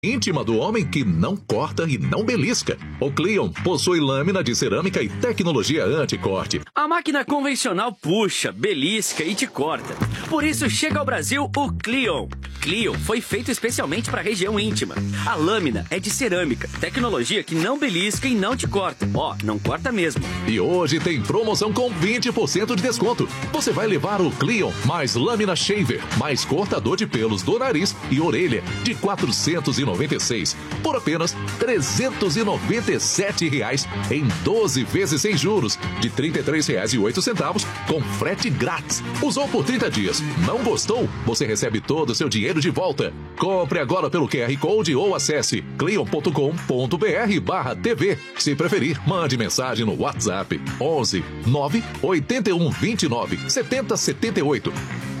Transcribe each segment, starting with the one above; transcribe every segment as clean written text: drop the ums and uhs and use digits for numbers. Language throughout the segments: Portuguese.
íntima do homem que não corta e não belisca. O Cleon possui lâmina de cerâmica e tecnologia anti-corte. A máquina convencional puxa, belisca e te corta. Por isso chega ao Brasil o Cleon. Cleon foi feito especialmente para a região íntima. A lâmina é de cerâmica, tecnologia que não belisca e não te corta. Ó, não corta mesmo. E hoje tem promoção com 20% de desconto. Você vai levar o Cleon mais lâmina shaver, mais cortador de pelos do nariz e orelha de R$ 496 por apenas R$ 397 em 12 vezes sem juros de R$ 33,08 com frete grátis. Usou por 30 dias, não gostou? Você recebe todo o seu dinheiro de volta. Compre agora pelo QR Code ou acesse cleon.com.br/TV. Se preferir, mande mensagem no WhatsApp 11 9 81 29 70 78.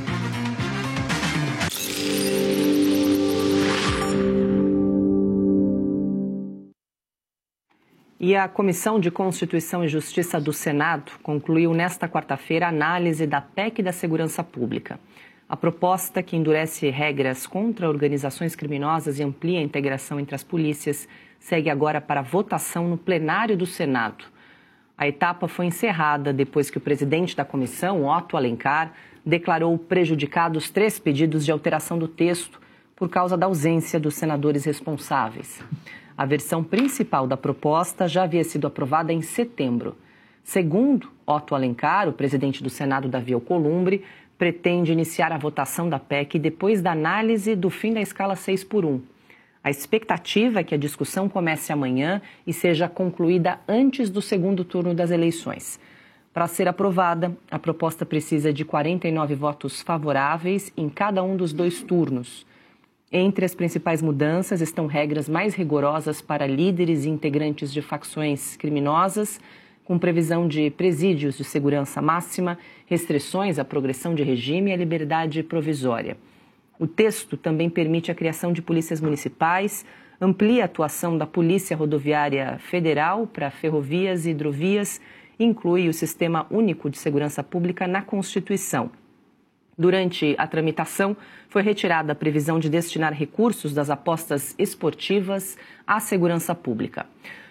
E a Comissão de Constituição e Justiça do Senado concluiu nesta quarta-feira a análise da PEC da Segurança Pública. A proposta, que endurece regras contra organizações criminosas e amplia a integração entre as polícias, segue agora para votação no plenário do Senado. A etapa foi encerrada depois que o presidente da comissão, Otto Alencar, declarou prejudicados 3 pedidos de alteração do texto por causa da ausência dos senadores responsáveis. A versão principal da proposta já havia sido aprovada em setembro. Segundo Otto Alencar, o presidente do Senado, Davi Alcolumbre, pretende iniciar a votação da PEC depois da análise do fim da escala 6x1. A expectativa é que a discussão comece amanhã e seja concluída antes do segundo turno das eleições. Para ser aprovada, a proposta precisa de 49 votos favoráveis em cada um dos 2 turnos. Entre as principais mudanças estão regras mais rigorosas para líderes e integrantes de facções criminosas, com previsão de presídios de segurança máxima, restrições à progressão de regime e à liberdade provisória. O texto também permite a criação de polícias municipais, amplia a atuação da Polícia Rodoviária Federal para ferrovias e hidrovias e inclui o Sistema Único de Segurança Pública na Constituição. Durante a tramitação, foi retirada a previsão de destinar recursos das apostas esportivas à segurança pública.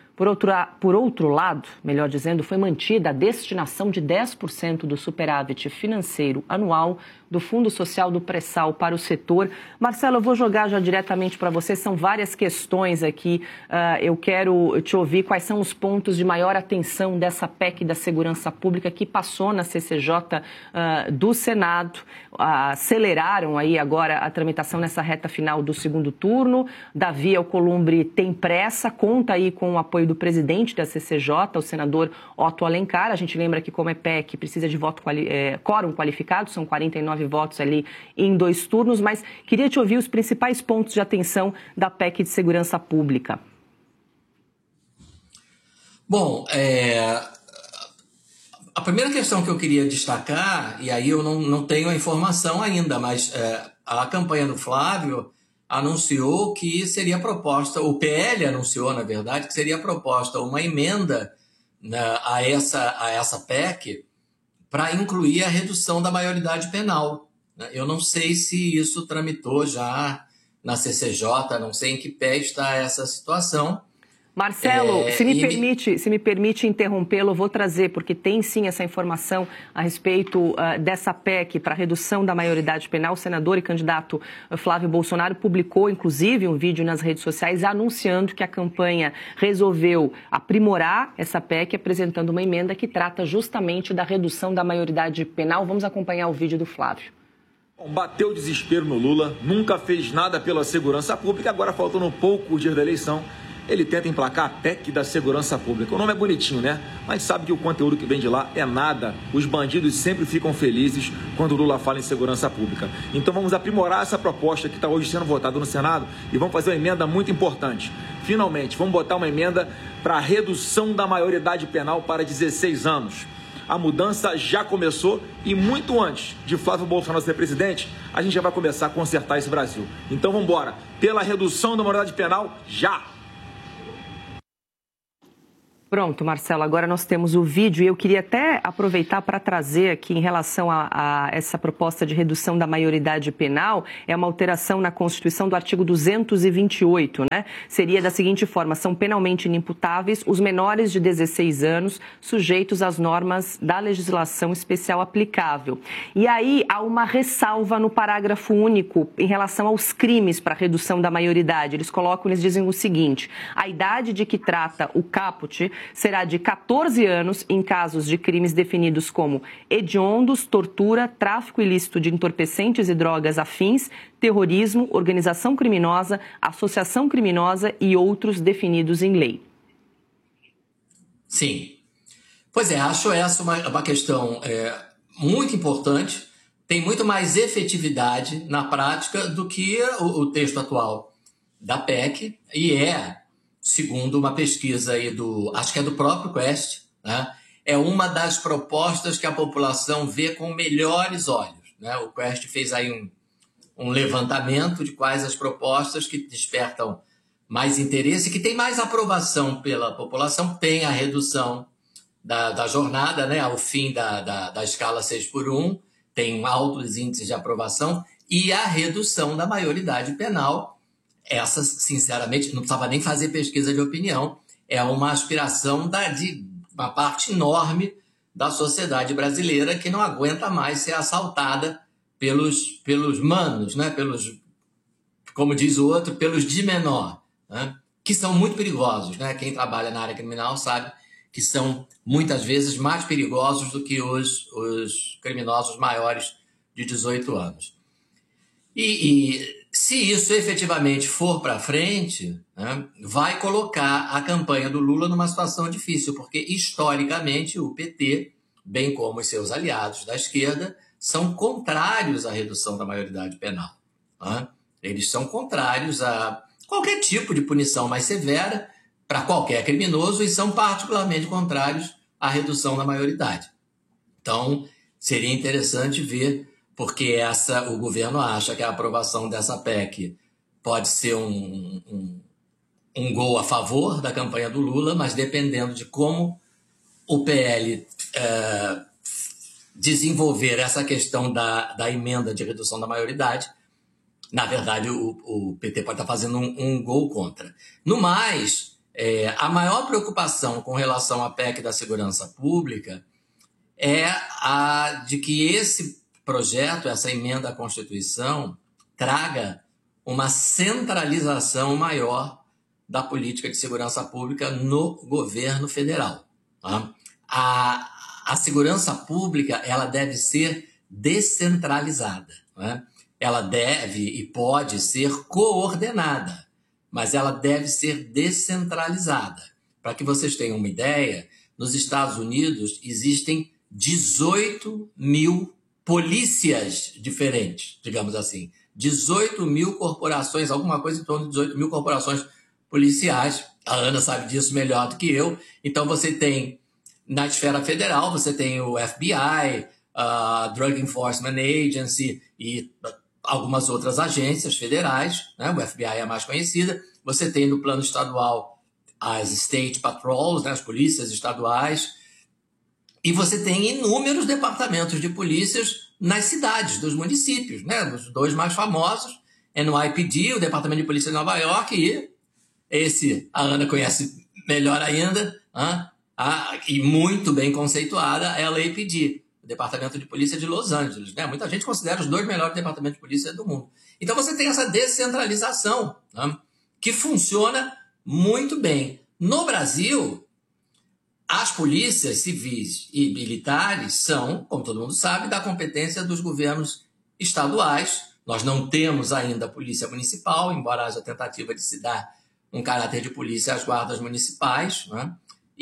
Por outro lado, melhor dizendo, foi mantida a destinação de 10% do superávit financeiro anual do Fundo Social do Pré-Sal para o setor. Marcelo, eu vou jogar já diretamente para você, são várias questões aqui. Eu quero te ouvir quais são os pontos de maior atenção dessa PEC da Segurança Pública que passou na CCJ do Senado. Aceleraram aí agora a tramitação nessa reta final do segundo turno. Davi Alcolumbre tem pressa, conta aí com o apoio do presidente da CCJ, o senador Otto Alencar. A gente lembra que, como é PEC, precisa de quórum qualificado, são 49 votos ali em 2 turnos, mas queria te ouvir os principais pontos de atenção da PEC de Segurança Pública. Bom, a primeira questão que eu queria destacar, e aí eu não tenho a informação ainda, mas a campanha do Flávio anunciou que seria proposta, o PL anunciou, na verdade, que seria proposta uma emenda a essa PEC para incluir a redução da maioridade penal. Eu não sei se isso tramitou já na CCJ, não sei em que pé está essa situação. Marcelo, se me permite interrompê-lo, vou trazer, porque tem sim essa informação a respeito dessa PEC para redução da maioridade penal. O senador e candidato Flávio Bolsonaro publicou, inclusive, um vídeo nas redes sociais anunciando que a campanha resolveu aprimorar essa PEC, apresentando uma emenda que trata justamente da redução da maioridade penal. Vamos acompanhar o vídeo do Flávio. Bateu o desespero no Lula, nunca fez nada pela segurança pública, agora faltando poucos dias da eleição, ele tenta emplacar a PEC da Segurança Pública. O nome é bonitinho, né? Mas sabe que o conteúdo que vem de lá é nada. Os bandidos sempre ficam felizes quando o Lula fala em segurança pública. Então vamos aprimorar essa proposta que está hoje sendo votada no Senado e vamos fazer uma emenda muito importante. Finalmente, vamos botar uma emenda para a redução da maioridade penal para 16 anos. A mudança já começou e muito antes de Flávio Bolsonaro ser presidente, a gente já vai começar a consertar esse Brasil. Então vamos embora. Pela redução da maioridade penal, já! Pronto, Marcelo, agora nós temos o vídeo e eu queria até aproveitar para trazer aqui em relação a essa proposta de redução da maioridade penal, é uma alteração na Constituição do artigo 228, né? Seria da seguinte forma: são penalmente inimputáveis os menores de 16 anos sujeitos às normas da legislação especial aplicável. E aí há uma ressalva no parágrafo único em relação aos crimes para redução da maioridade. Eles dizem o seguinte: a idade de que trata o caput será de 14 anos em casos de crimes definidos como hediondos, tortura, tráfico ilícito de entorpecentes e drogas afins, terrorismo, organização criminosa, associação criminosa e outros definidos em lei. Sim. Pois é, acho essa uma questão muito importante, tem muito mais efetividade na prática do que o texto atual da PEC, e segundo uma pesquisa aí acho que é do próprio Quest, né? É uma das propostas que a população vê com melhores olhos, né? O Quest fez aí um levantamento de quais as propostas que despertam mais interesse, que tem mais aprovação pela população. Tem a redução da jornada, né? Ao fim da escala 6x1, tem altos índices de aprovação, e a redução da maioridade penal. Essa, sinceramente, não precisava nem fazer pesquisa de opinião, é uma aspiração de uma parte enorme da sociedade brasileira que não aguenta mais ser assaltada pelos manos, né? Como diz o outro, pelos de menor, né? Que são muito perigosos, né? Quem trabalha na área criminal sabe que são muitas vezes mais perigosos do que os criminosos maiores de 18 anos. E se isso efetivamente for para frente, né, vai colocar a campanha do Lula numa situação difícil, porque historicamente o PT, bem como os seus aliados da esquerda, são contrários à redução da maioridade penal, né? Eles são contrários a qualquer tipo de punição mais severa para qualquer criminoso e são particularmente contrários à redução da maioridade. Então, seria interessante ver, porque o governo acha que a aprovação dessa PEC pode ser um gol a favor da campanha do Lula, mas dependendo de como o PL desenvolver essa questão da emenda de redução da maioridade, na verdade o PT pode estar fazendo um gol contra. No mais, a maior preocupação com relação à PEC da segurança pública é a de que esse projeto, essa emenda à Constituição, traga uma centralização maior da política de segurança pública no governo federal. Tá? A segurança pública ela deve ser descentralizada, né? Ela deve e pode ser coordenada, mas ela deve ser descentralizada. Para que vocês tenham uma ideia, nos Estados Unidos existem 18 mil polícias diferentes, digamos assim. 18 mil corporações, alguma coisa em torno de 18 mil corporações policiais. A Ana sabe disso melhor do que eu. Então você tem, na esfera federal, você tem o FBI, a Drug Enforcement Agency e algumas outras agências federais, né? O FBI é a mais conhecida. Você tem no plano estadual as State Patrols, né? As polícias estaduais. E você tem inúmeros departamentos de polícias nas cidades, dos municípios, né? Os dois mais famosos, NYPD, o Departamento de Polícia de Nova York, e a Ana conhece melhor ainda, e muito bem conceituada, a LAPD, o Departamento de Polícia de Los Angeles, né? Muita gente considera os dois melhores departamentos de polícia do mundo. Então você tem essa descentralização, né? Que funciona muito bem. No Brasil, as polícias civis e militares são, como todo mundo sabe, da competência dos governos estaduais. Nós não temos ainda a polícia municipal, embora haja tentativa de se dar um caráter de polícia às guardas municipais, né?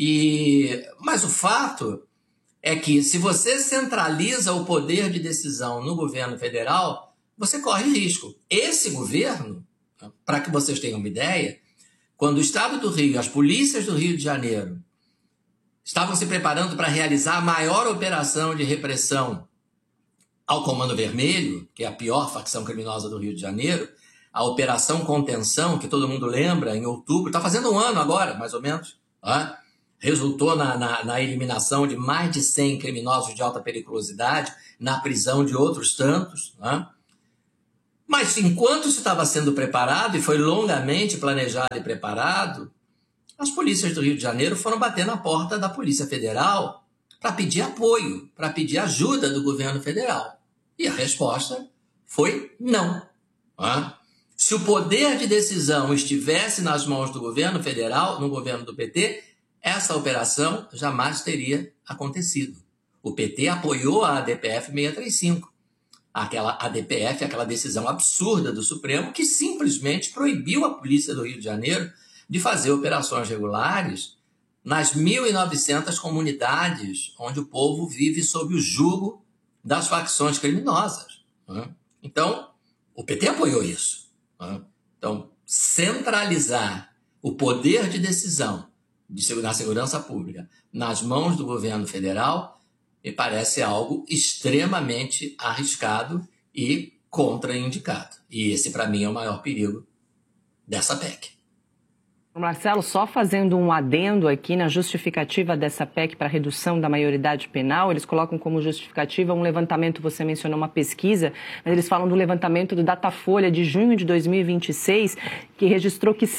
Mas o fato é que, se você centraliza o poder de decisão no governo federal, você corre risco. Esse governo, para que vocês tenham uma ideia, quando o Estado do Rio, as polícias do Rio de Janeiro, estavam se preparando para realizar a maior operação de repressão ao Comando Vermelho, que é a pior facção criminosa do Rio de Janeiro, a Operação Contenção, que todo mundo lembra, em outubro, está fazendo um ano agora, mais ou menos, resultou na eliminação de mais de 100 criminosos de alta periculosidade, na prisão de outros tantos, né? Mas enquanto isso estava sendo preparado, e foi longamente planejado e preparado, as polícias do Rio de Janeiro foram bater na porta da Polícia Federal para pedir apoio, para pedir ajuda do governo federal. E a resposta foi não. Né? Se o poder de decisão estivesse nas mãos do governo federal, no governo do PT, essa operação jamais teria acontecido. O PT apoiou a ADPF 635. Aquela ADPF, aquela decisão absurda do Supremo que simplesmente proibiu a polícia do Rio de Janeiro de fazer operações regulares nas 1.900 comunidades onde o povo vive sob o jugo das facções criminosas. Né? Então, o PT apoiou isso. Né? Então, centralizar o poder de decisão na segurança pública nas mãos do governo federal me parece algo extremamente arriscado e contraindicado. E esse, para mim, é o maior perigo dessa PEC. Marcelo, só fazendo um adendo aqui na justificativa dessa PEC para redução da maioridade penal, eles colocam como justificativa um levantamento, você mencionou uma pesquisa, mas eles falam do levantamento do Datafolha de junho de 2026, que registrou que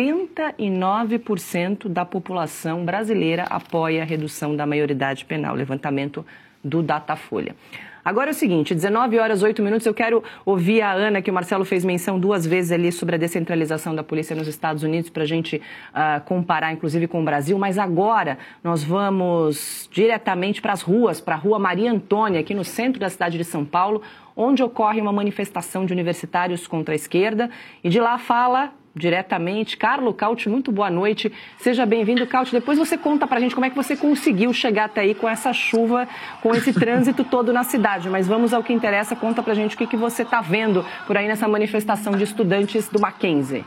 79% da população brasileira apoia a redução da maioridade penal, levantamento do Datafolha. Agora é o seguinte, 19h08, eu quero ouvir a Ana, que o Marcelo fez menção 2 vezes ali sobre a descentralização da polícia nos Estados Unidos, para a gente comparar, inclusive, com o Brasil. Mas agora nós vamos diretamente para as ruas, para a Rua Maria Antônia, aqui no centro da cidade de São Paulo, onde ocorre uma manifestação de universitários contra a esquerda. E de lá fala diretamente Carlo Cauti, muito boa noite. Seja bem-vindo, Cauti. Depois você conta pra gente como é que você conseguiu chegar até aí com essa chuva, com esse trânsito todo na cidade. Mas vamos ao que interessa, conta pra gente o que você está vendo por aí nessa manifestação de estudantes do Mackenzie.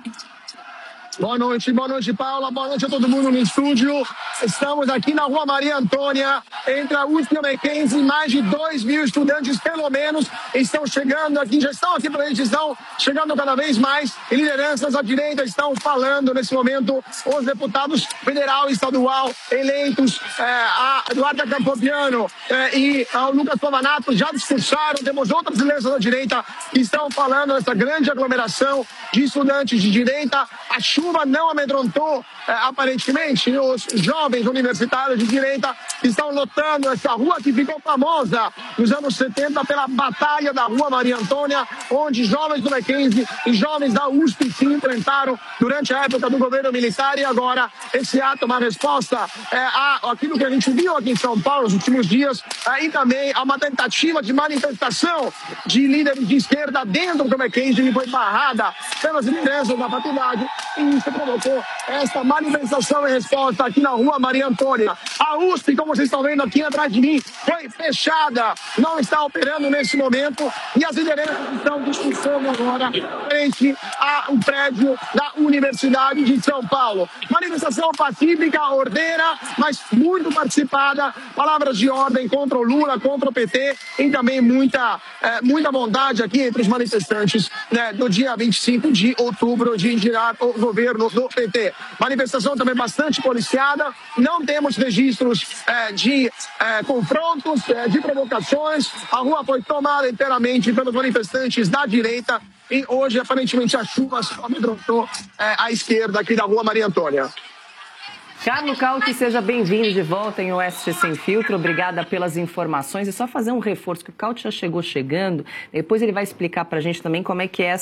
Boa noite, Paula, boa noite a todo mundo no estúdio. Estamos aqui na Rua Maria Antônia, entre a USP e o Mackenzie. Mais de 2.000 estudantes, pelo menos, estão chegando aqui, já estão aqui presentes, estão chegando cada vez mais. E lideranças à direita estão falando nesse momento. Os deputados federal e estadual eleitos, a Eduarda Campopiano e o Lucas Pavanato já discursaram. Temos outras lideranças à direita que estão falando nessa grande aglomeração de estudantes de direita. A chuva não amedrontou, aparentemente, os jovens universitários de direita que estão lotando essa rua que ficou famosa nos anos 70 pela Batalha da Rua Maria Antônia, onde jovens do Mackenzie e jovens da USP se enfrentaram durante a época do governo militar. E agora esse ato é uma resposta àquilo que a gente viu aqui em São Paulo nos últimos dias, e também a uma tentativa de manifestação de líderes de esquerda dentro do Mackenzie, que foi barrada pelas lideranças da faculdade. E isso provocou esta manifestação em resposta aqui na Rua Maria Antônia. A USP, como vocês estão vendo aqui atrás de mim, foi fechada, não está operando nesse momento, e as lideranças estão discursando agora frente ao prédio da Universidade de São Paulo. Manifestação pacífica, ordeira, mas muito participada, palavras de ordem contra o Lula, contra o PT, e também muita bondade aqui entre os manifestantes, né, do dia 25 de outubro, de girar o governo do PT. Manifestação também bastante policiada, não temos registros de confrontos, de provocações. A rua foi tomada inteiramente pelos manifestantes da direita e hoje, aparentemente, a chuva só amedrontou a esquerda aqui da Rua Maria Antônia. Carlo Cauti, seja bem-vindo de volta em Oeste Sem Filtro. Obrigada pelas informações. E só fazer um reforço, que o Cauti já chegou chegando. Depois ele vai explicar para a gente também como é que é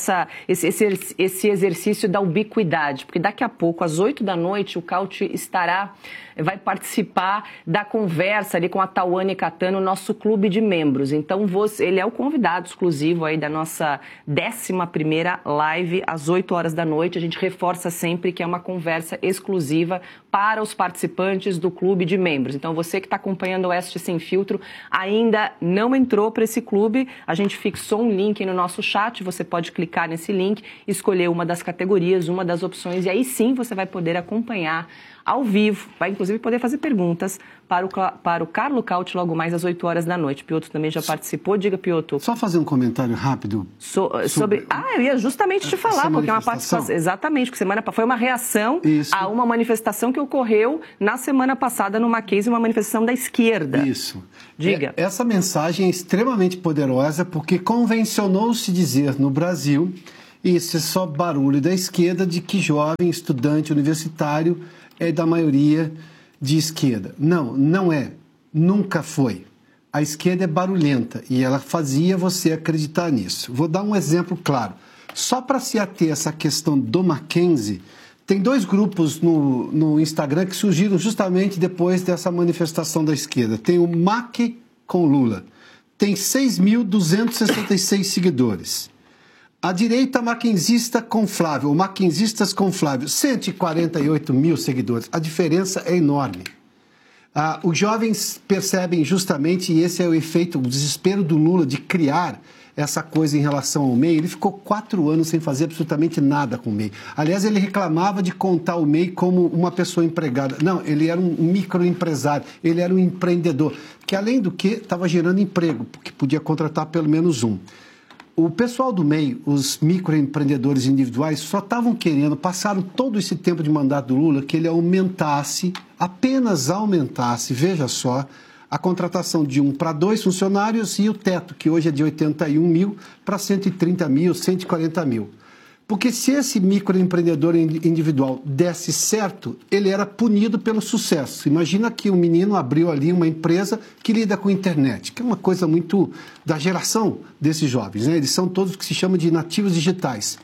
esse exercício da ubiquidade. Porque daqui a pouco, às 8 da noite, o Cauti vai participar da conversa ali com a Tawane Catano, nosso clube de membros. Então, ele é o convidado exclusivo aí da nossa 11ª live, às 8 horas da noite. A gente reforça sempre que é uma conversa exclusiva para os participantes do clube de membros. Então, você que está acompanhando o Oeste Sem Filtro, ainda não entrou para esse clube, a gente fixou um link no nosso chat, você pode clicar nesse link, escolher uma das categorias, uma das opções, e aí sim você vai poder acompanhar ao vivo, vai inclusive poder fazer perguntas para o Carlo Cauti logo mais às 8 horas da noite. Piotr também já participou. Diga, Piotr. Só fazer um comentário rápido. Sobre... eu ia justamente te falar, porque é uma participação... Exatamente, porque foi uma reação a uma manifestação que ocorreu ocorreu na semana passada no Mackenzie, uma manifestação da esquerda. Isso. Diga. Essa mensagem é extremamente poderosa porque convencionou-se dizer no Brasil, e isso é só barulho da esquerda, de que jovem estudante universitário é da maioria de esquerda. Não, não é. Nunca foi. A esquerda é barulhenta e ela fazia você acreditar nisso. Vou dar um exemplo claro. Só para se ater a essa questão do Mackenzie, tem 2 grupos no Instagram que surgiram justamente depois dessa manifestação da esquerda. Tem o Mac com Lula. Tem 6.266 seguidores. A direita mackenzista com Flávio, ou mackenzistas com Flávio, 148 mil seguidores. A diferença é enorme. Os jovens percebem justamente, e esse é o efeito, o desespero do Lula de criar essa coisa em relação ao MEI. Ele ficou 4 anos sem fazer absolutamente nada com o MEI. Aliás, ele reclamava de contar o MEI como uma pessoa empregada. Não, ele era um microempresário, ele era um empreendedor, que além do que estava gerando emprego, porque podia contratar pelo menos um. O pessoal do MEI, os microempreendedores individuais, só estavam querendo, passaram todo esse tempo de mandato do Lula, que ele aumentasse, apenas aumentasse, veja só, a contratação de 1 para 2 funcionários e o teto, que hoje é de 81 mil para 130 mil, 140 mil. Porque se esse microempreendedor individual desse certo, ele era punido pelo sucesso. Imagina que o menino abriu ali uma empresa que lida com internet, que é uma coisa muito da geração desses jovens, né? Eles são todos o que se chama de nativos digitais.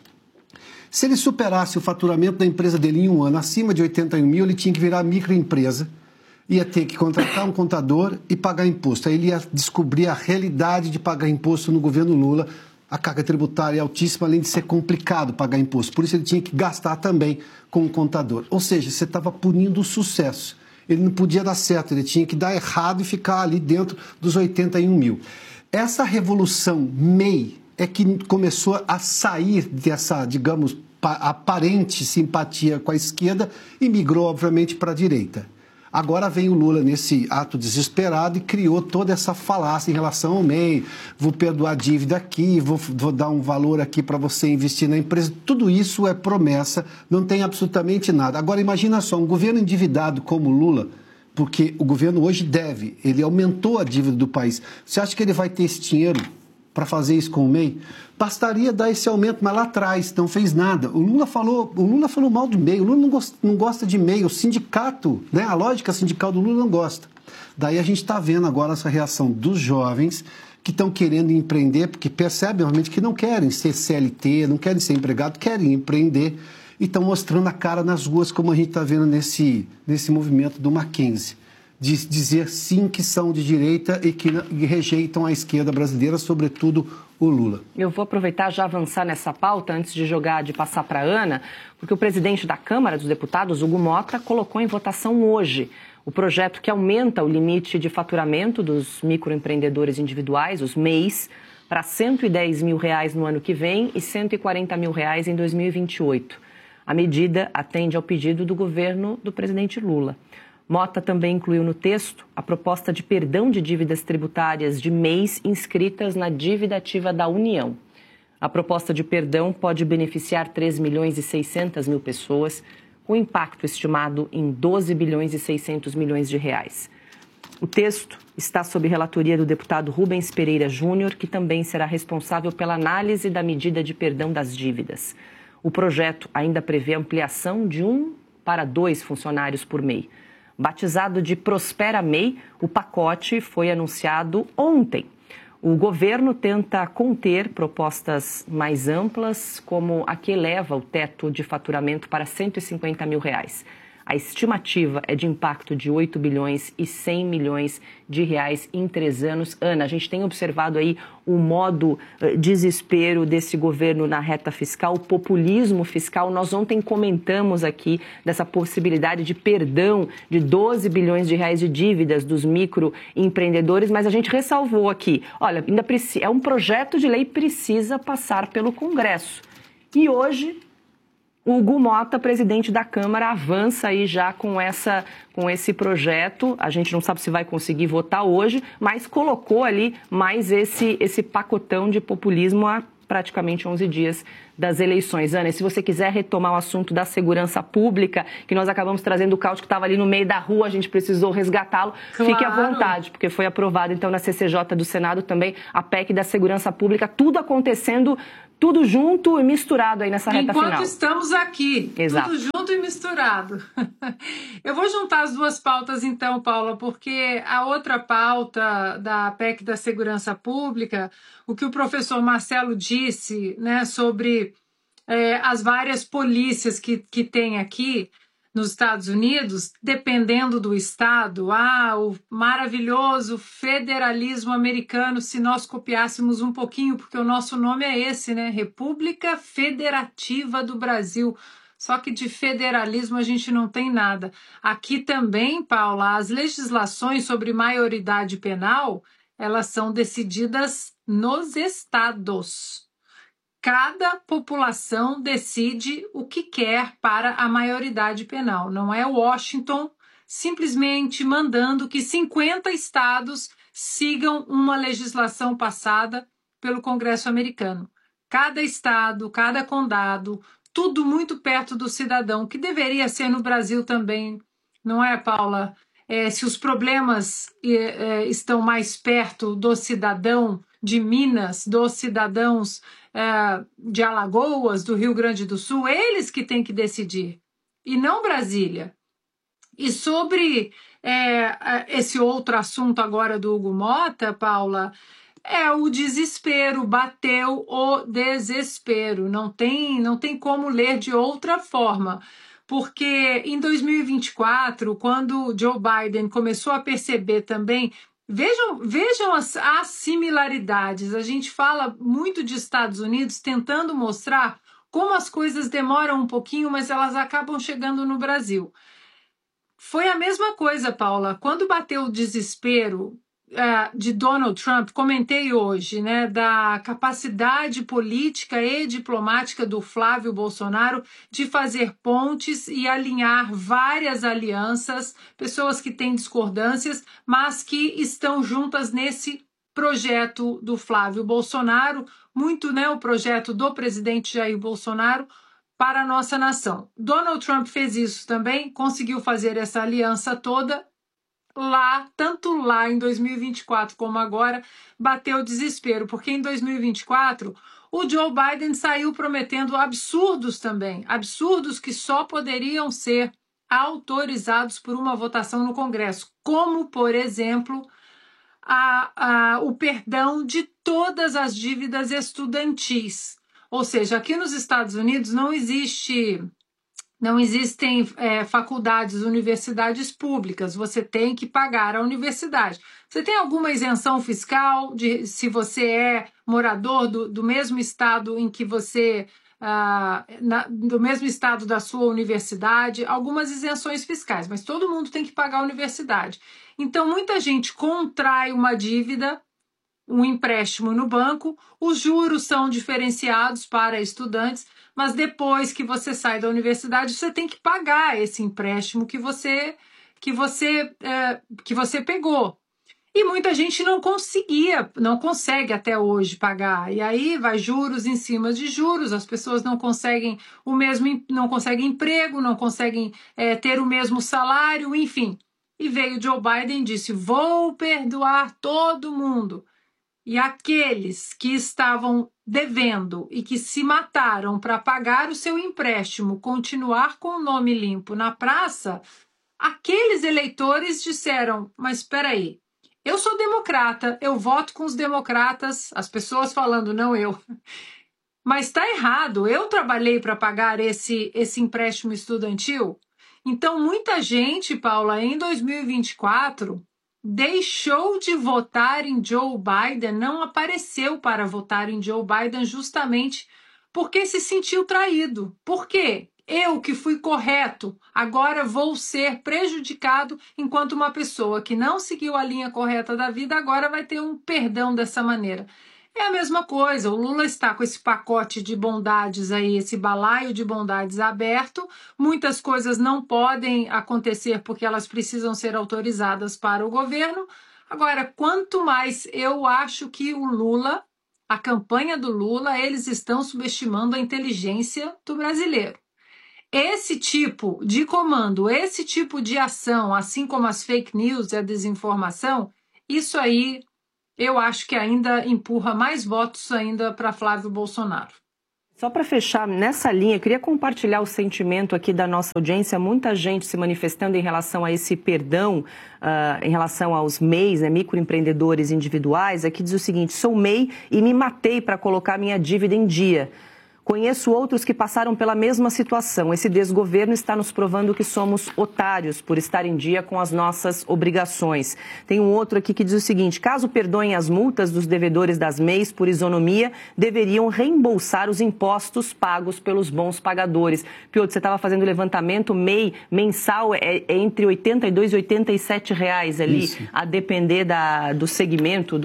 Se ele superasse o faturamento da empresa dele em 1 ano acima de 81 mil, ele tinha que virar microempresa, ia ter que contratar um contador e pagar imposto. Aí ele ia descobrir a realidade de pagar imposto no governo Lula. A carga tributária é altíssima, além de ser complicado pagar imposto. Por isso ele tinha que gastar também com o contador. Ou seja, você estava punindo o sucesso. Ele não podia dar certo, ele tinha que dar errado e ficar ali dentro dos 81 mil. Essa revolução MEI é que começou a sair dessa, digamos, aparente simpatia com a esquerda e migrou, obviamente, para a direita. Agora vem o Lula nesse ato desesperado e criou toda essa falácia em relação ao MEI. Vou perdoar a dívida aqui, vou dar um valor aqui para você investir na empresa. Tudo isso é promessa, não tem absolutamente nada. Agora imagina só, um governo endividado como o Lula, porque o governo hoje deve, ele aumentou a dívida do país. Você acha que ele vai ter esse dinheiro para fazer isso com o MEI? Bastaria dar esse aumento, mas lá atrás não fez nada. O Lula falou mal do MEI, o Lula não gosta de MEI, o sindicato, né, a lógica sindical do Lula não gosta. Daí a gente está vendo agora essa reação dos jovens que estão querendo empreender, porque percebem realmente que não querem ser CLT, não querem ser empregado, querem empreender e estão mostrando a cara nas ruas, como a gente está vendo nesse movimento do Mackenzie. De dizer sim que são de direita e que rejeitam a esquerda brasileira, sobretudo o Lula. Eu vou aproveitar já avançar nessa pauta antes de passar para a Ana, porque o presidente da Câmara dos Deputados, Hugo Mota, colocou em votação hoje o projeto que aumenta o limite de faturamento dos microempreendedores individuais, os MEIs, para R$ 110 mil no ano que vem e R$ 140 mil em 2028. A medida atende ao pedido do governo do presidente Lula. Mota também incluiu no texto a proposta de perdão de dívidas tributárias de MEIs inscritas na dívida ativa da União. A proposta de perdão pode beneficiar 3 milhões e 600 mil pessoas, com impacto estimado em 12 bilhões e 600 milhões de reais. O texto está sob relatoria do deputado Rubens Pereira Júnior, que também será responsável pela análise da medida de perdão das dívidas. O projeto ainda prevê ampliação de 1 para 2 funcionários por MEI. Batizado de Prospera MEI, o pacote foi anunciado ontem. O governo tenta conter propostas mais amplas, como a que eleva o teto de faturamento para R$ 150 mil. A estimativa é de impacto de 8 bilhões e 100 milhões de reais em 3 anos. Ana, a gente tem observado aí o modo desespero desse governo na reta fiscal, o populismo fiscal. Nós ontem comentamos aqui dessa possibilidade de perdão de 12 bilhões de reais de dívidas dos microempreendedores, mas a gente ressalvou aqui, olha, ainda é um projeto de lei, precisa passar pelo Congresso. E hoje o Hugo Mota, presidente da Câmara, avança aí já com esse projeto. A gente não sabe se vai conseguir votar hoje, mas colocou ali mais esse pacotão de populismo praticamente 11 dias das eleições. Ana, e se você quiser retomar o assunto da segurança pública, que nós acabamos trazendo o Caute que estava ali no meio da rua, a gente precisou resgatá-lo, claro. Fique à vontade, porque foi aprovado então na CCJ do Senado também a PEC da segurança pública, tudo acontecendo, tudo junto e misturado aí nessa reta final. Enquanto estamos aqui, Exato. Tudo junto e misturado. Eu vou juntar as duas pautas então, Paula, porque a outra pauta da PEC da segurança pública, o que o professor Marcelo disse, né, sobre as várias polícias que tem aqui nos Estados Unidos, dependendo do estado, o maravilhoso federalismo americano, se nós copiássemos um pouquinho, porque o nosso nome é esse, né? República Federativa do Brasil. Só que de federalismo a gente não tem nada. Aqui também, Paula, as legislações sobre maioridade penal, elas são decididas nos estados. Cada população decide o que quer para a maioridade penal. Não é Washington simplesmente mandando que 50 estados sigam uma legislação passada pelo Congresso americano. Cada estado, cada condado, tudo muito perto do cidadão, que deveria ser no Brasil também, não é, Paula? Se os problemas estão mais perto do cidadão de Minas, dos cidadãos de Alagoas, do Rio Grande do Sul, eles que têm que decidir, e não Brasília. E sobre esse outro assunto agora do Hugo Mota, Paula, o desespero, bateu o desespero, não tem como ler de outra forma, porque em 2024, quando Joe Biden começou a perceber também. Vejam as similaridades. A gente fala muito de Estados Unidos tentando mostrar como as coisas demoram um pouquinho, mas elas acabam chegando no Brasil. Foi a mesma coisa, Paula. Quando bateu o desespero de Donald Trump, comentei hoje, né, da capacidade política e diplomática do Flávio Bolsonaro de fazer pontes e alinhar várias alianças, pessoas que têm discordâncias, mas que estão juntas nesse projeto do Flávio Bolsonaro, muito, né, o projeto do presidente Jair Bolsonaro para a nossa nação. Donald Trump fez isso também, conseguiu fazer essa aliança toda. Tanto lá em 2024 como agora, bateu o desespero, porque em 2024 o Joe Biden saiu prometendo absurdos também, absurdos que só poderiam ser autorizados por uma votação no Congresso, como, por exemplo, o perdão de todas as dívidas estudantis. Ou seja, aqui nos Estados Unidos não existem faculdades, universidades públicas, você tem que pagar a universidade. Você tem alguma isenção fiscal se você é morador do mesmo estado em que você, do mesmo estado da sua universidade, algumas isenções fiscais, mas todo mundo tem que pagar a universidade. Então, muita gente contrai uma dívida, um empréstimo no banco, os juros são diferenciados para estudantes, mas depois que você sai da universidade, você tem que pagar esse empréstimo que você pegou. E muita gente não consegue até hoje pagar. E aí vai juros em cima de juros, as pessoas não conseguem não conseguem emprego, não conseguem ter o mesmo salário, enfim. E veio Joe Biden e disse: vou perdoar todo mundo. E aqueles que estavam devendo e que se mataram para pagar o seu empréstimo, continuar com o nome limpo na praça, aqueles eleitores disseram: mas espera aí, eu sou democrata, eu voto com os democratas, as pessoas falando, não eu. Mas está errado, eu trabalhei para pagar esse empréstimo estudantil. Então, muita gente, Paula, em 2024... deixou de votar em Joe Biden, não apareceu para votar em Joe Biden justamente porque se sentiu traído. Por quê? Eu que fui correto, agora vou ser prejudicado, enquanto uma pessoa que não seguiu a linha correta da vida agora vai ter um perdão dessa maneira. É a mesma coisa, o Lula está com esse pacote de bondades aí, esse balaio de bondades aberto, muitas coisas não podem acontecer porque elas precisam ser autorizadas para o governo. Agora, quanto mais eu acho que o Lula a campanha do Lula, eles estão subestimando a inteligência do brasileiro. Esse tipo de comando, esse tipo de ação, assim como as fake news e a desinformação, isso aí eu acho que ainda empurra mais votos ainda para Flávio Bolsonaro. Só para fechar nessa linha, eu queria compartilhar o sentimento aqui da nossa audiência, muita gente se manifestando em relação a esse perdão, em relação aos MEIs, né, microempreendedores individuais. Aqui diz o seguinte: sou MEI e me matei para colocar minha dívida em dia. Conheço outros que passaram pela mesma situação. Esse desgoverno está nos provando que somos otários por estar em dia com as nossas obrigações. Tem um outro aqui que diz o seguinte: caso perdoem as multas dos devedores das MEIs por isonomia, deveriam reembolsar os impostos pagos pelos bons pagadores. Piotr, você estava fazendo o levantamento, MEI mensal é entre R$ 82 e R$ 87 ali, isso, a depender do segmento,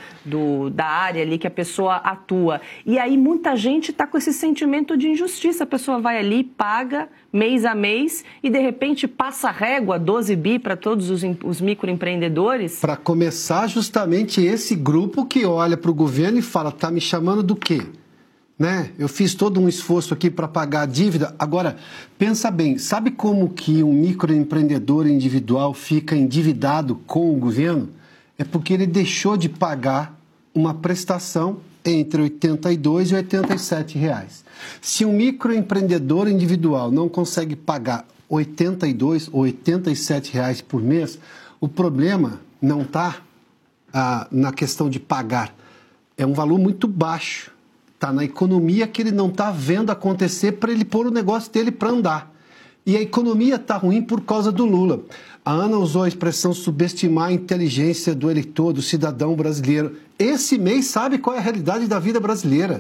da área ali que a pessoa atua. E aí muita gente está com esse sentimento de injustiça. A pessoa vai ali, paga mês a mês e de repente passa a régua 12 bi para todos os microempreendedores. Para começar, justamente esse grupo que olha para o governo e fala: tá me chamando do quê? Né? Eu fiz todo um esforço aqui para pagar a dívida. Agora, pensa bem, sabe como que um microempreendedor individual fica endividado com o governo? É porque ele deixou de pagar uma prestação entre R$ 82 e R$ 87. Se um microempreendedor individual não consegue pagar R$ 82 ou R$ 87 por mês, o problema não está na questão de pagar. É um valor muito baixo. Está na economia que ele não está vendo acontecer para ele pôr o negócio dele para andar. E a economia está ruim por causa do Lula. A Ana usou a expressão subestimar a inteligência do eleitor, do cidadão brasileiro. Esse mês sabe qual é a realidade da vida brasileira.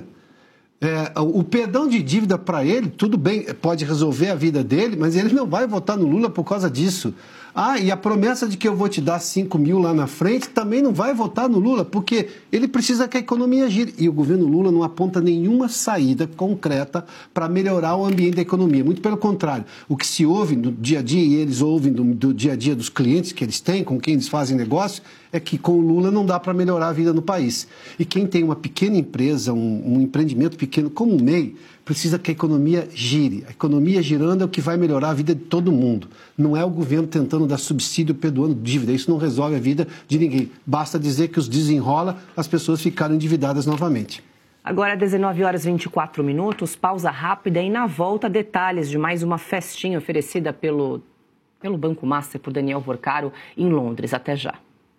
O perdão de dívida para ele, tudo bem, pode resolver a vida dele, mas ele não vai votar no Lula por causa disso. E a promessa de que eu vou te dar 5 mil lá na frente também não vai votar no Lula, porque ele precisa que a economia gire. E o governo Lula não aponta nenhuma saída concreta para melhorar o ambiente da economia. Muito pelo contrário, o que se ouve no dia a dia, e eles ouvem do dia a dia dos clientes que eles têm, com quem eles fazem negócio, é que com o Lula não dá para melhorar a vida no país. E quem tem uma pequena empresa, um empreendimento pequeno como o MEI, precisa que a economia gire. A economia girando é o que vai melhorar a vida de todo mundo. Não é o governo tentando dar subsídio, perdoando dívida. Isso não resolve a vida de ninguém. Basta dizer que os desenrola, as pessoas ficaram endividadas novamente. Agora, 19h24, pausa rápida e na volta detalhes de mais uma festinha oferecida pelo Banco Master por Daniel Vorcaro em Londres. Até já.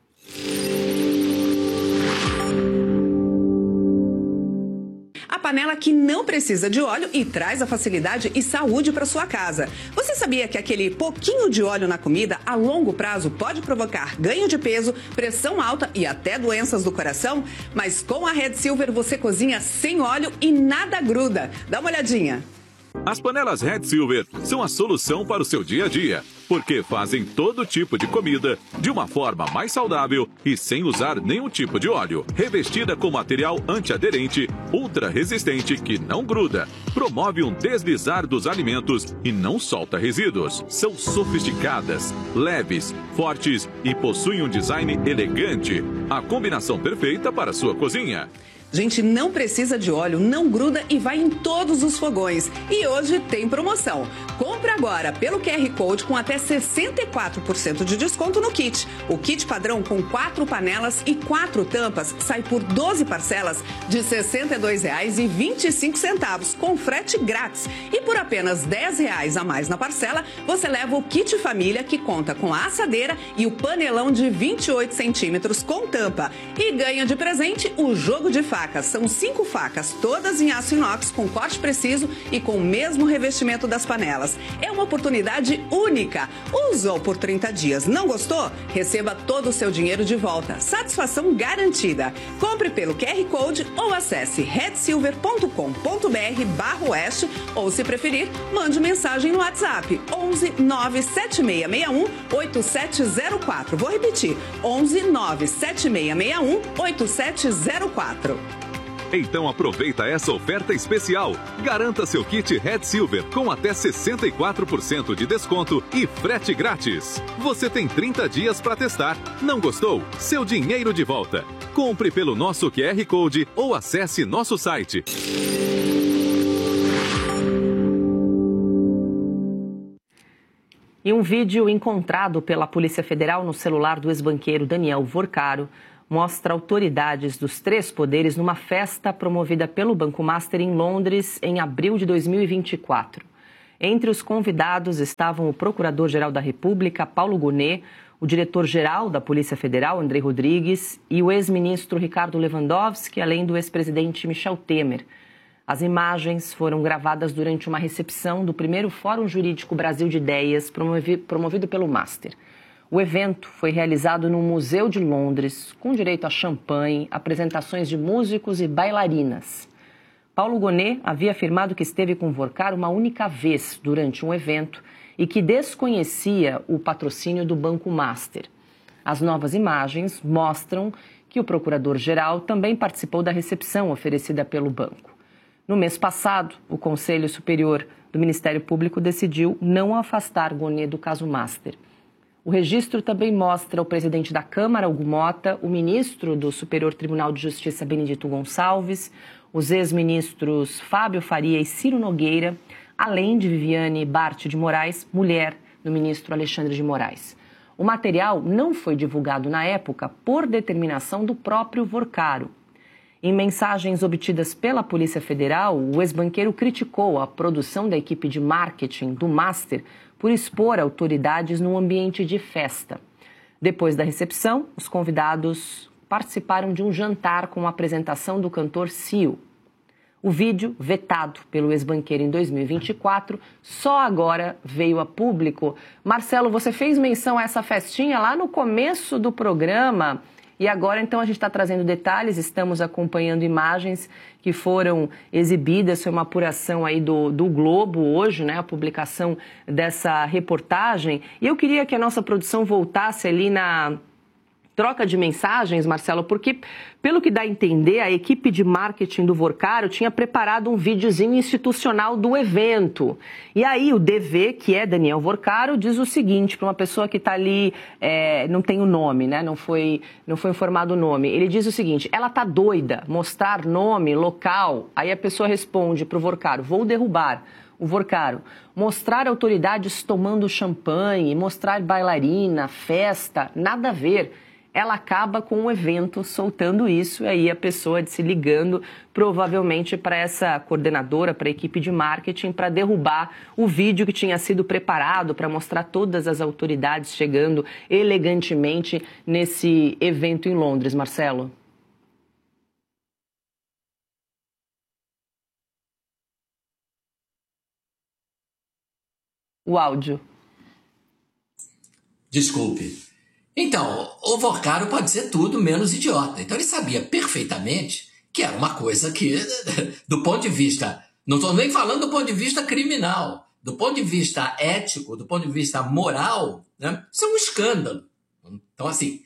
A panela que não precisa de óleo e traz a facilidade e saúde para sua casa. Você sabia que aquele pouquinho de óleo na comida a longo prazo pode provocar ganho de peso, pressão alta e até doenças do coração? Mas com a Red Silver você cozinha sem óleo e nada gruda. Dá uma olhadinha. As panelas Red Silver são a solução para o seu dia a dia, porque fazem todo tipo de comida de uma forma mais saudável e sem usar nenhum tipo de óleo. Revestida com material antiaderente, ultra resistente que não gruda, promove um deslizar dos alimentos e não solta resíduos. São sofisticadas, leves, fortes e possuem um design elegante. A combinação perfeita para a sua cozinha. Gente, não precisa de óleo, não gruda e vai em todos os fogões. E hoje tem promoção. Compre agora pelo QR Code com até 64% de desconto no kit. O kit padrão com 4 panelas e 4 tampas sai por 12 parcelas de R$ 62,25 com frete grátis. E por apenas R$ 10 a mais na parcela, você leva o kit família que conta com a assadeira e o panelão de 28 centímetros com tampa. E ganha de presente o jogo de facas. São 5 facas, todas em aço inox, com corte preciso e com o mesmo revestimento das panelas. É uma oportunidade única. Usou por 30 dias, não gostou? Receba todo o seu dinheiro de volta. Satisfação garantida. Compre pelo QR Code ou acesse redsilver.com.br/oeste ou, se preferir, mande mensagem no WhatsApp 11 97661 8704. Vou repetir, 11 97661 8704. Então aproveita essa oferta especial. Garanta seu kit Red Silver com até 64% de desconto e frete grátis. Você tem 30 dias para testar. Não gostou? Seu dinheiro de volta. Compre pelo nosso QR Code ou acesse nosso site. E um vídeo encontrado pela Polícia Federal no celular do ex-banqueiro Daniel Vorcaro mostra autoridades dos 3 poderes numa festa promovida pelo Banco Master em Londres em abril de 2024. Entre os convidados estavam o Procurador-Geral da República, Paulo Gonet, o diretor-geral da Polícia Federal, André Rodrigues, e o ex-ministro Ricardo Lewandowski, além do ex-presidente Michel Temer. As imagens foram gravadas durante uma recepção do primeiro Fórum Jurídico Brasil de Ideias, promovido pelo Master. O evento foi realizado no Museu de Londres, com direito a champanhe, apresentações de músicos e bailarinas. Paulo Gonet havia afirmado que esteve com Vorcaro uma única vez durante um evento e que desconhecia o patrocínio do Banco Master. As novas imagens mostram que o procurador-geral também participou da recepção oferecida pelo banco. No mês passado, o Conselho Superior do Ministério Público decidiu não afastar Gonet do caso Master. O registro também mostra o presidente da Câmara, Hugo Mota, o ministro do Superior Tribunal de Justiça, Benedito Gonçalves, os ex-ministros Fábio Faria e Ciro Nogueira, além de Viviane Bart de Moraes, mulher do ministro Alexandre de Moraes. O material não foi divulgado na época por determinação do próprio Vorcaro. Em mensagens obtidas pela Polícia Federal, o ex-banqueiro criticou a produção da equipe de marketing do Master por expor autoridades num ambiente de festa. Depois da recepção, os convidados participaram de um jantar com a apresentação do cantor Cio. O vídeo, vetado pelo ex-banqueiro em 2024, só agora veio a público. Marcelo, você fez menção a essa festinha lá no começo do programa. E agora, então, a gente está trazendo detalhes, estamos acompanhando imagens que foram exibidas, foi uma apuração aí do Globo hoje, né, a publicação dessa reportagem. E eu queria que a nossa produção voltasse ali na troca de mensagens, Marcelo, porque, pelo que dá a entender, a equipe de marketing do Vorcaro tinha preparado um videozinho institucional do evento. E aí o DV, que é Daniel Vorcaro, diz o seguinte, para uma pessoa que está ali, não tem o nome, né? Não foi informado o nome. Ele diz o seguinte: ela tá doida, mostrar nome, local. Aí a pessoa responde para o Vorcaro: vou derrubar. O Vorcaro: mostrar autoridades tomando champanhe, mostrar bailarina, festa, nada a ver. Ela acaba com o evento soltando isso, e aí a pessoa se ligando provavelmente para essa coordenadora, para a equipe de marketing, para derrubar o vídeo que tinha sido preparado para mostrar todas as autoridades chegando elegantemente nesse evento em Londres. Marcelo? O áudio. Desculpe. Então, o Vorcaro pode ser tudo menos idiota. Então ele sabia perfeitamente que era uma coisa que, do ponto de vista, não estou nem falando do ponto de vista criminal, do ponto de vista ético, do ponto de vista moral, né, isso é um escândalo. Então, assim,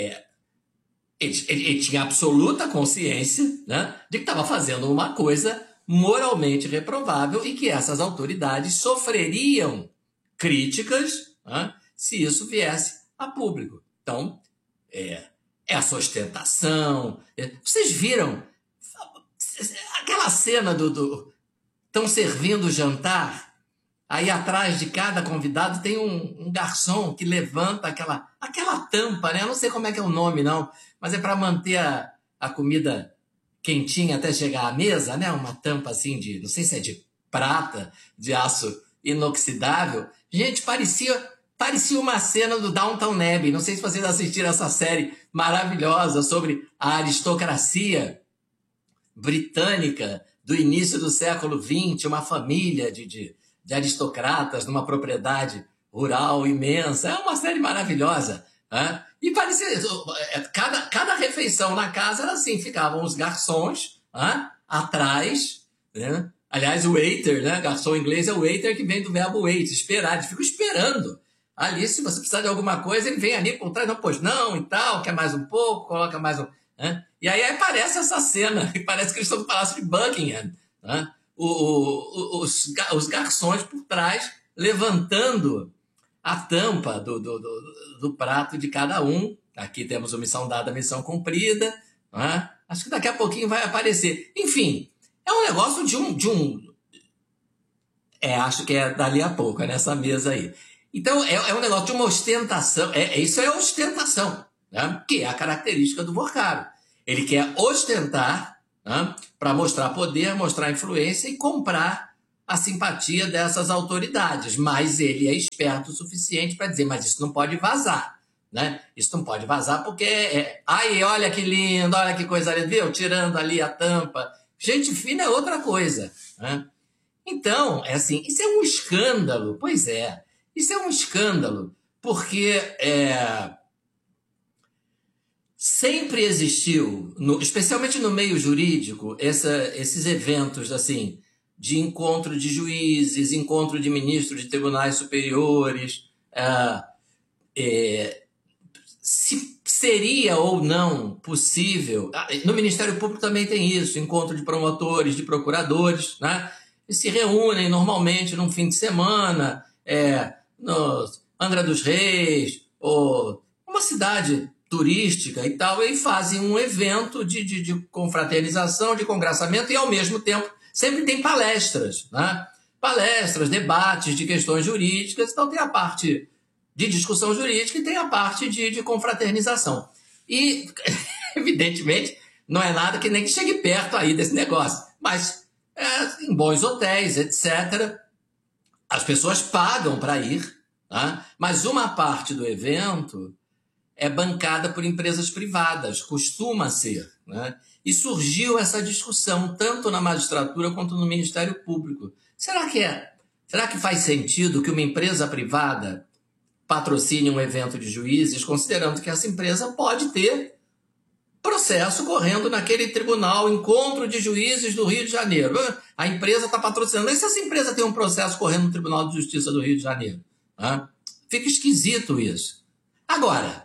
ele tinha absoluta consciência, né, de que estava fazendo uma coisa moralmente reprovável e que essas autoridades sofreriam críticas, né, se isso viesse a público. Então, essa ostentação. Vocês viram aquela cena estão servindo o jantar, aí atrás de cada convidado tem um garçom que levanta aquela tampa, né? Eu não sei como é que é o nome, não, mas é para manter a comida quentinha até chegar à mesa, né? Uma tampa assim não sei se é de prata, de aço inoxidável. Gente, parecia uma cena do Downton Abbey. Não sei se vocês assistiram essa série maravilhosa sobre a aristocracia britânica do início do século XX, uma família de aristocratas numa propriedade rural imensa. É uma série maravilhosa. Né? E parecia... Cada refeição na casa era assim, ficavam os garçons atrás, né? Aliás, o waiter, né? Garçom em inglês é o waiter, que vem do verbo wait, esperar. Eles ficam esperando. Ali, se você precisar de alguma coisa, ele vem ali por trás, não, pois não, e tal, quer mais um pouco, coloca mais um... Né? E aí aparece essa cena, e parece que eles estão no Palácio de Buckingham. Né? Os garçons por trás, levantando a tampa do prato de cada um. Aqui temos a missão dada, a missão cumprida. né? Acho que daqui a pouquinho vai aparecer. Enfim, é um negócio acho que é dali a pouco, é nessa mesa aí. Então, é um negócio de uma ostentação. Isso é ostentação, né? Que é a característica do Vorcaro. Ele quer ostentar, né? Para mostrar poder, mostrar influência e comprar a simpatia dessas autoridades. Mas ele é esperto o suficiente para dizer, mas isso não pode vazar, né? Isso não pode vazar porque ai, olha que lindo, olha que coisa linda, viu? Tirando ali a tampa. Gente fina é outra coisa, né? Então, assim, isso é um escândalo. Pois é, isso é um escândalo, porque sempre existiu, especialmente no meio jurídico, esses eventos assim, de encontro de juízes, encontro de ministros de tribunais superiores, se seria ou não possível. No Ministério Público também tem isso, encontro de promotores, de procuradores, né? Eles se reúnem normalmente num fim de semana, no Angra dos Reis, ou uma cidade turística e tal, e fazem um evento de confraternização, de congraçamento, e ao mesmo tempo sempre tem palestras, né? Palestras, debates de questões jurídicas. Então tem a parte de discussão jurídica e tem a parte de confraternização. E, evidentemente, não é nada que nem que chegue perto aí desse negócio. Mas, em bons hotéis, etc., as pessoas pagam para ir, tá? Mas uma parte do evento é bancada por empresas privadas, costuma ser, né? E surgiu essa discussão tanto na magistratura quanto no Ministério Público. Será que faz sentido que uma empresa privada patrocine um evento de juízes, considerando que essa empresa pode ter processo correndo naquele tribunal, encontro de juízes do Rio de Janeiro? A empresa está patrocinando. E se essa empresa tem um processo correndo no Tribunal de Justiça do Rio de Janeiro? Fica esquisito isso. Agora,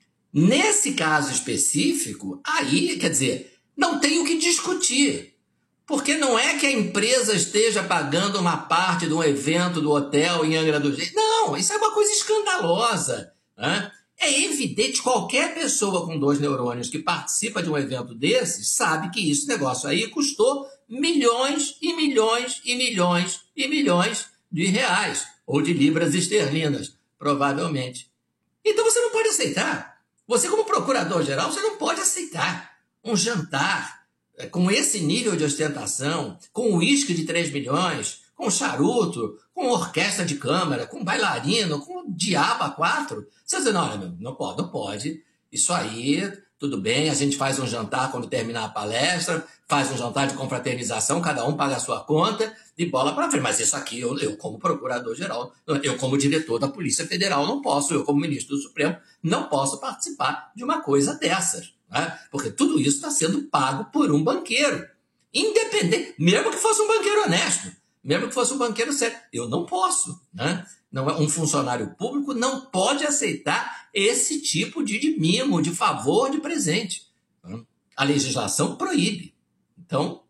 nesse caso específico, aí, quer dizer, não tem o que discutir. Porque não é que a empresa esteja pagando uma parte de um evento do hotel em Angra dos Reis. Não, isso é uma coisa escandalosa, né? É evidente, qualquer pessoa com 2 neurônios que participa de um evento desses sabe que esse negócio aí custou milhões e milhões e milhões e milhões de reais, ou de libras esterlinas, provavelmente. Então você não pode aceitar. Você, como procurador-geral, você não pode aceitar um jantar com esse nível de ostentação, com uísque de 3 milhões, com charuto, com orquestra de câmara, com bailarino, com diabo a 4. Você diz, não pode. Isso aí, tudo bem, a gente faz um jantar quando terminar a palestra, faz um jantar de confraternização, cada um paga a sua conta, de bola para frente. Mas isso aqui, eu como procurador-geral, eu como diretor da Polícia Federal não posso, eu como ministro do Supremo, não posso participar de uma coisa dessas. Né? Porque tudo isso está sendo pago por um banqueiro. Independente, mesmo que fosse um banqueiro honesto, mesmo que fosse um banqueiro sério, eu não posso. Né? Não é, um funcionário público não pode aceitar esse tipo de mimo, de favor, de presente. Né? A legislação proíbe. Então,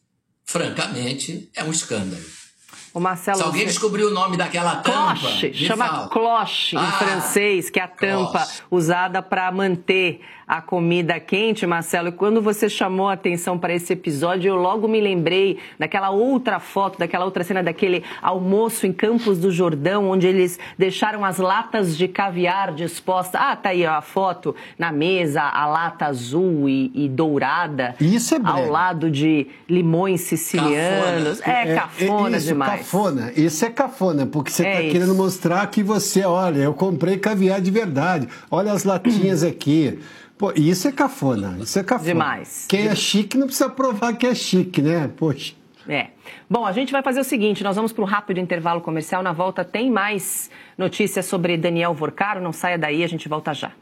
francamente, é um escândalo. O Marcelo, se alguém descobriu o nome daquela tampa... Cloche, chama cloche em francês, que é a tampa usada para manter a comida quente, Marcelo. E quando você chamou a atenção para esse episódio, eu logo me lembrei daquela outra foto, daquela outra cena, daquele almoço em Campos do Jordão, onde eles deixaram as latas de caviar dispostas. Tá aí ó, a foto na mesa, a lata azul e dourada. Isso é breve. Ao lado de limões sicilianos. Cafona demais. Cafona. Isso é cafona, porque você está querendo mostrar que você, olha, eu comprei caviar de verdade. Olha as latinhas aqui. Pô, isso é cafona. Demais. Quem é chique não precisa provar que é chique, né? Poxa. Bom, a gente vai fazer o seguinte, nós vamos para um rápido intervalo comercial. Na volta tem mais notícias sobre Daniel Vorcaro. Não saia daí, a gente volta já.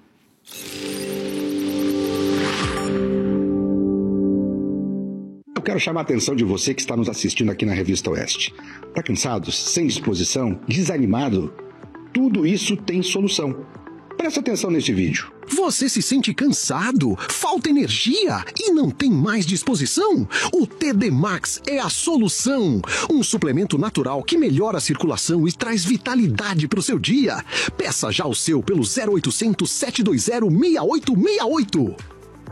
Eu quero chamar a atenção de você que está nos assistindo aqui na Revista Oeste. Tá cansado? Sem disposição? Desanimado? Tudo isso tem solução. Presta atenção nesse vídeo. Você se sente cansado? Falta energia e não tem mais disposição? O TD Max é a solução. Um suplemento natural que melhora a circulação e traz vitalidade para o seu dia. Peça já o seu pelo 0800 720 6868.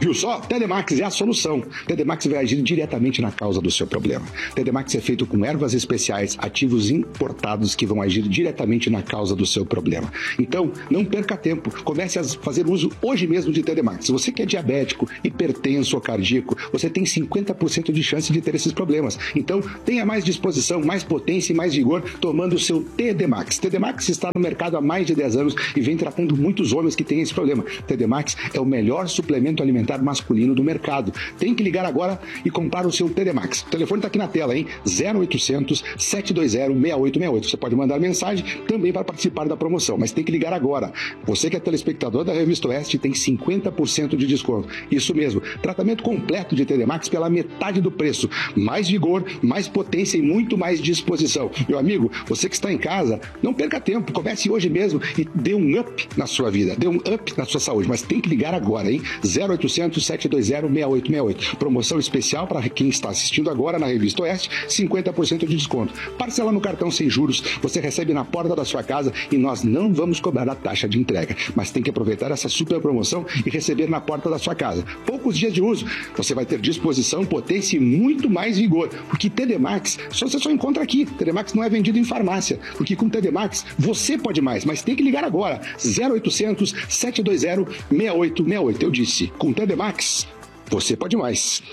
Viu só? TD Max é a solução. TD Max vai agir diretamente na causa do seu problema. TD Max é feito com ervas especiais, ativos importados que vão agir diretamente na causa do seu problema. Então, não perca tempo. Comece a fazer uso hoje mesmo de TD Max. Se você que é diabético, hipertenso ou cardíaco, você tem 50% de chance de ter esses problemas. Então, tenha mais disposição, mais potência e mais vigor tomando o seu TD Max. TD Max está no mercado há mais de 10 anos e vem tratando muitos homens que têm esse problema. TD Max é o melhor suplemento alimentar masculino do mercado. Tem que ligar agora e comprar o seu TD Max. O telefone está aqui na tela, hein? 0800 720 6868. Você pode mandar mensagem também para participar da promoção, mas tem que ligar agora. Você que é telespectador da Revista Oeste tem 50% de desconto. Isso mesmo, tratamento completo de TD Max pela metade do preço. Mais vigor, mais potência e muito mais disposição. Meu amigo, você que está em casa, não perca tempo. Comece hoje mesmo e dê um up na sua vida, dê um up na sua saúde, mas tem que ligar agora, hein? 0800 720 6868. Promoção especial para quem está assistindo agora na Revista Oeste, 50% de desconto. Parcela no cartão sem juros, você recebe na porta da sua casa e nós não vamos cobrar a taxa de entrega. Mas tem que aproveitar essa super promoção e receber na porta da sua casa. Poucos dias de uso, você vai ter disposição, potência e muito mais vigor, porque TD Max você só encontra aqui. TD Max não é vendido em farmácia, porque com TD Max você pode mais, mas tem que ligar agora. 0800 720 6868. Eu disse, com TD Max, você pode mais.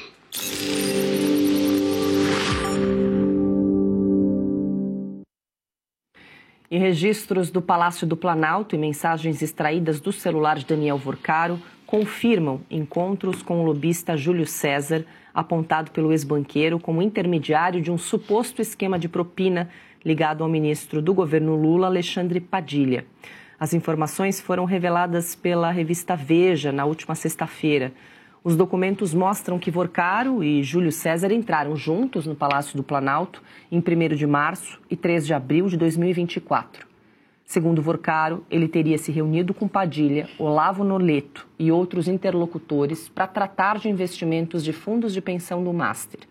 E registros do Palácio do Planalto e mensagens extraídas do celular de Daniel Vorcaro confirmam encontros com o lobista Júlio César, apontado pelo ex-banqueiro como intermediário de um suposto esquema de propina ligado ao ministro do governo Lula, Alexandre Padilha. As informações foram reveladas pela revista Veja na última sexta-feira. Os documentos mostram que Vorcaro e Júlio César entraram juntos no Palácio do Planalto em 1º de março e 3 de abril de 2024. Segundo Vorcaro, ele teria se reunido com Padilha, Olavo Noleto e outros interlocutores para tratar de investimentos de fundos de pensão do Master.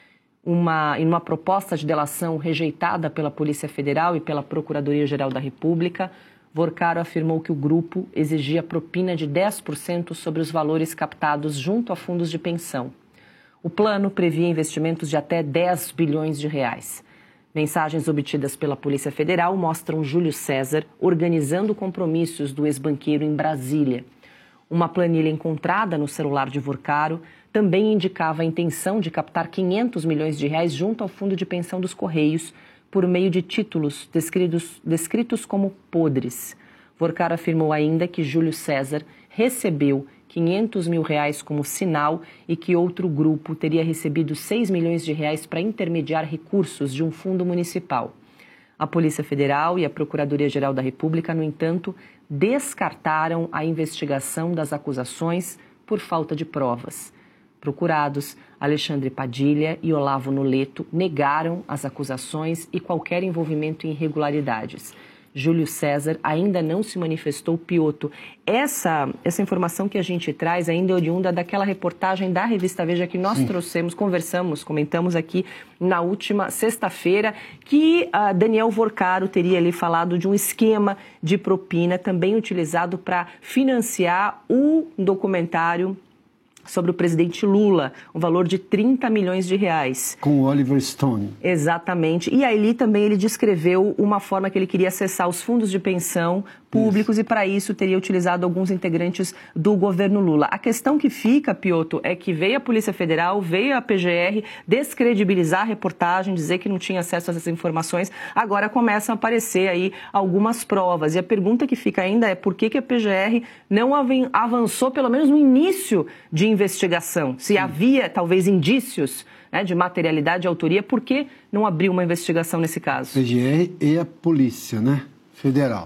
Em uma proposta de delação rejeitada pela Polícia Federal e pela Procuradoria-Geral da República, Vorcaro afirmou que o grupo exigia propina de 10% sobre os valores captados junto a fundos de pensão. O plano previa investimentos de até 10 bilhões de reais. Mensagens obtidas pela Polícia Federal mostram Júlio César organizando compromissos do ex-banqueiro em Brasília. Uma planilha encontrada no celular de Vorcaro também indicava a intenção de captar 500 milhões de reais junto ao fundo de pensão dos Correios, por meio de títulos descritos como podres. Vorcaro afirmou ainda que Júlio César recebeu 500 mil reais como sinal e que outro grupo teria recebido 6 milhões de reais para intermediar recursos de um fundo municipal. A Polícia Federal e a Procuradoria-Geral da República, no entanto, descartaram a investigação das acusações por falta de provas. Procurados, Alexandre Padilha e Olavo Noleto negaram as acusações e qualquer envolvimento em irregularidades. Júlio César ainda não se manifestou. Piotto, essa informação que a gente traz ainda é oriunda daquela reportagem da revista Veja que nós trouxemos, comentamos aqui na última sexta-feira, que Daniel Vorcaro teria ali falado de um esquema de propina também utilizado para financiar o documentário sobre o presidente Lula, um valor de 30 milhões de reais. Com o Oliver Stone. Exatamente. E aí também ele descreveu uma forma que ele queria acessar os fundos de pensão públicos e para isso teria utilizado alguns integrantes do governo Lula. A questão que fica, Piotto, é que veio a Polícia Federal, veio a PGR descredibilizar a reportagem, dizer que não tinha acesso a essas informações. Agora começam a aparecer aí algumas provas. E a pergunta que fica ainda é por que a PGR não avançou pelo menos no início de investigação? Se havia talvez indícios, né, de materialidade e autoria, por que não abriu uma investigação nesse caso? PGR e a Polícia, né, Federal.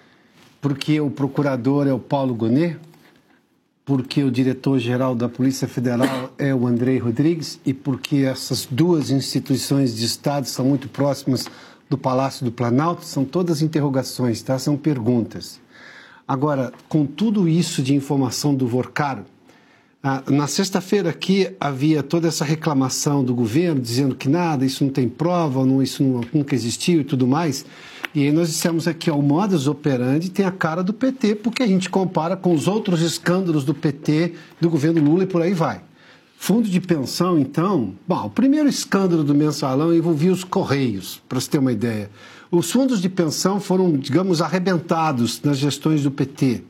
Porque o procurador é o Paulo Gonet, porque o diretor-geral da Polícia Federal é o Andrei Rodrigues e porque essas duas instituições de Estado são muito próximas do Palácio do Planalto, são todas interrogações, tá? São perguntas. Agora, com tudo isso de informação do Vorcaro, Na sexta-feira aqui havia toda essa reclamação do governo, dizendo que nada, isso não tem prova, isso nunca existiu e tudo mais. E aí nós dissemos aqui, o modus operandi tem a cara do PT, porque a gente compara com os outros escândalos do PT, do governo Lula e por aí vai. Fundo de pensão, então... Bom, o primeiro escândalo do Mensalão envolvia os Correios, para você ter uma ideia. Os fundos de pensão foram, digamos, arrebentados nas gestões do PT.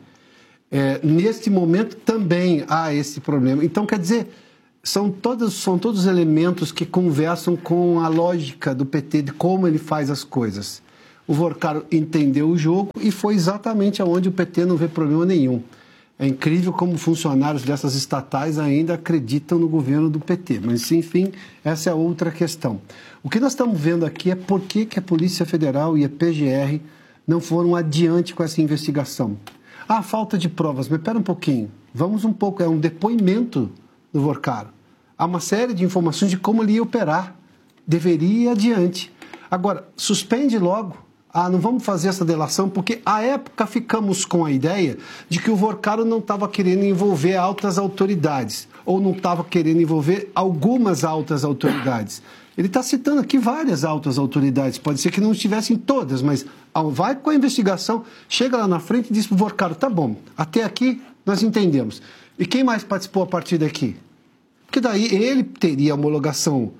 Neste momento também há esse problema. Então, quer dizer, são todos elementos que conversam com a lógica do PT, de como ele faz as coisas. O Vorcaro entendeu o jogo e foi exatamente aonde o PT não vê problema nenhum. É incrível como funcionários dessas estatais ainda acreditam no governo do PT. Mas, enfim, essa é outra questão. O que nós estamos vendo aqui é por que a Polícia Federal e a PGR não foram adiante com essa investigação. Falta de provas, mas espera um pouquinho. Vamos um pouco, é um depoimento do Vorcaro. Há uma série de informações de como ele ia operar. Deveria ir adiante. Agora, suspende logo. Não vamos fazer essa delação, porque à época ficamos com a ideia de que o Vorcaro não estava querendo envolver altas autoridades, ou não estava querendo envolver algumas altas autoridades. Ele está citando aqui várias altas autoridades, pode ser que não estivessem todas, mas vai com a investigação, chega lá na frente e diz para o Vorcaro, tá bom, até aqui nós entendemos. E quem mais participou a partir daqui? Porque daí ele teria a homologação,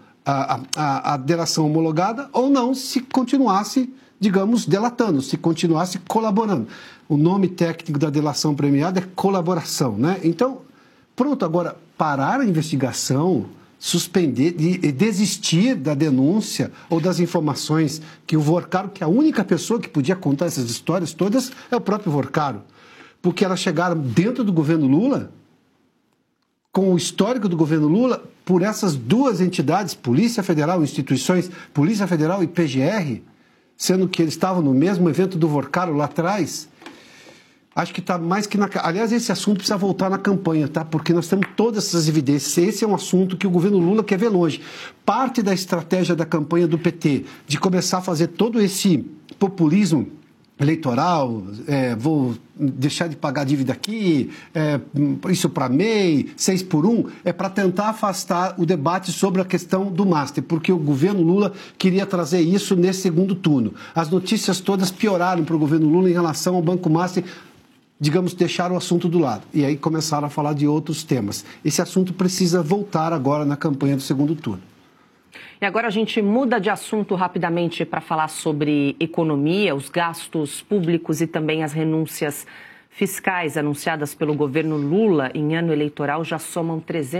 a delação homologada, ou não, se continuasse, digamos, delatando, se continuasse colaborando. O nome técnico da delação premiada é colaboração, né? Então, pronto, agora, parar a investigação, suspender, desistir da denúncia ou das informações que o Vorcaro, que é a única pessoa que podia contar essas histórias todas, é o próprio Vorcaro. Porque elas chegaram dentro do governo Lula, com o histórico do governo Lula, por essas duas entidades, Polícia Federal, instituições, Polícia Federal e PGR, sendo que eles estavam no mesmo evento do Vorcaro lá atrás. Acho que está mais que na... Aliás, esse assunto precisa voltar na campanha, tá? Porque nós temos todas essas evidências. Esse é um assunto que o governo Lula quer ver longe. Parte da estratégia da campanha do PT, de começar a fazer todo esse populismo eleitoral, vou deixar de pagar dívida aqui, isso para MEI, 6x1, é para tentar afastar o debate sobre a questão do Master, porque o governo Lula queria trazer isso nesse segundo turno. As notícias todas pioraram para o governo Lula em relação ao Banco Master, digamos, deixaram o assunto do lado. E aí começaram a falar de outros temas. Esse assunto precisa voltar agora na campanha do segundo turno. E agora a gente muda de assunto rapidamente para falar sobre economia, os gastos públicos e também as renúncias fiscais anunciadas pelo governo Lula em ano eleitoral já somam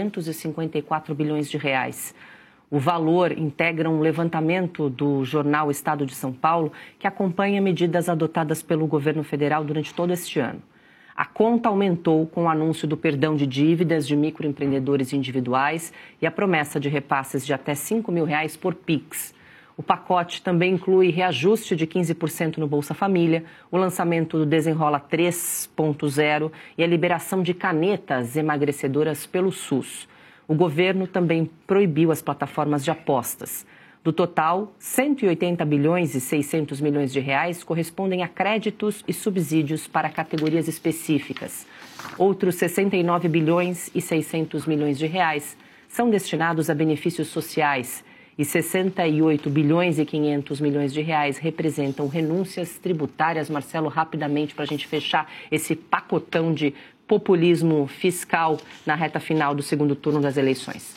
354 bilhões de reais. O valor integra um levantamento do jornal Estado de São Paulo, que acompanha medidas adotadas pelo governo federal durante todo este ano. A conta aumentou com o anúncio do perdão de dívidas de microempreendedores individuais e a promessa de repasses de até R$5 mil por Pix. O pacote também inclui reajuste de 15% no Bolsa Família, o lançamento do Desenrola 3.0 e a liberação de canetas emagrecedoras pelo SUS. O governo também proibiu as plataformas de apostas. Do total, 180 bilhões e 600 milhões de reais correspondem a créditos e subsídios para categorias específicas. Outros 69 bilhões e 600 milhões de reais são destinados a benefícios sociais e 68 bilhões e 500 milhões de reais representam renúncias tributárias. Marcelo, rapidamente para a gente fechar esse pacotão de populismo fiscal na reta final do segundo turno das eleições.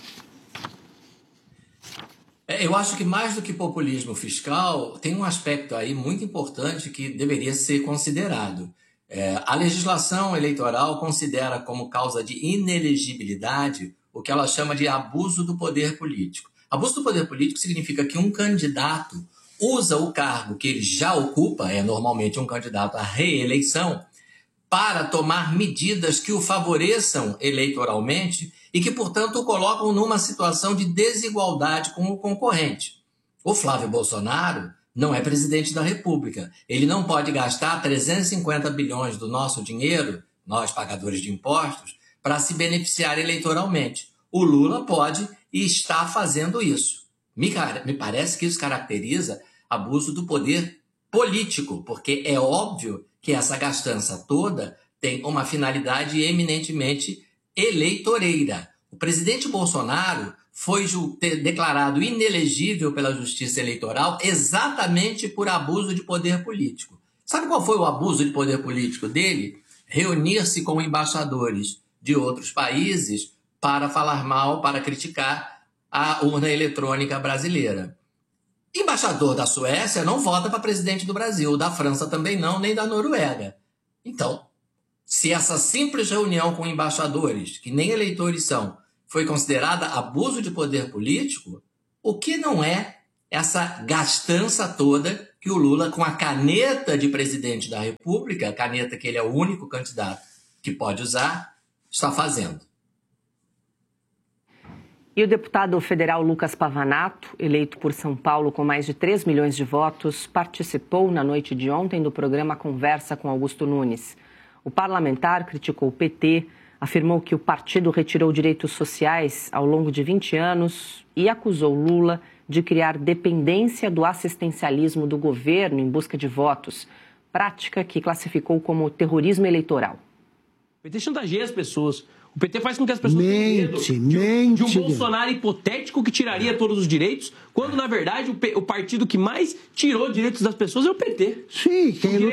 Eu acho que mais do que populismo fiscal, tem um aspecto aí muito importante que deveria ser considerado. A legislação eleitoral considera como causa de inelegibilidade o que ela chama de abuso do poder político. Abuso do poder político significa que um candidato usa o cargo que ele já ocupa, é normalmente um candidato à reeleição, para tomar medidas que o favoreçam eleitoralmente e que, portanto, o colocam numa situação de desigualdade com o concorrente. O Flávio Bolsonaro não é presidente da República. Ele não pode gastar 350 bilhões do nosso dinheiro, nós pagadores de impostos, para se beneficiar eleitoralmente. O Lula pode e está fazendo isso. Me parece que isso caracteriza abuso do poder político, porque é óbvio que essa gastança toda tem uma finalidade eminentemente eleitoreira. O presidente Bolsonaro foi declarado inelegível pela Justiça Eleitoral exatamente por abuso de poder político. Sabe qual foi o abuso de poder político dele? Reunir-se com embaixadores de outros países para falar mal, para criticar a urna eletrônica brasileira. Embaixador da Suécia não vota para presidente do Brasil, da França também não, nem da Noruega. Então, se essa simples reunião com embaixadores, que nem eleitores são, foi considerada abuso de poder político, o que não é essa gastança toda que o Lula, com a caneta de presidente da República, a caneta que ele é o único candidato que pode usar, está fazendo. E o deputado federal Lucas Pavanato, eleito por São Paulo com mais de 3 milhões de votos, participou na noite de ontem do programa Conversa com Augusto Nunes. O parlamentar criticou o PT, afirmou que o partido retirou direitos sociais ao longo de 20 anos e acusou Lula de criar dependência do assistencialismo do governo em busca de votos, prática que classificou como terrorismo eleitoral. O PT chantageia as pessoas. O PT faz com que as pessoas tenham medo de um Bolsonaro hipotético que tiraria todos os direitos, quando, na verdade, o partido que mais tirou direitos das pessoas é o PT. Sim,